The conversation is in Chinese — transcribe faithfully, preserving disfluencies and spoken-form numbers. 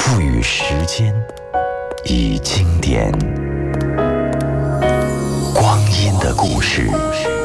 赋予时间以经典。光阴的故事。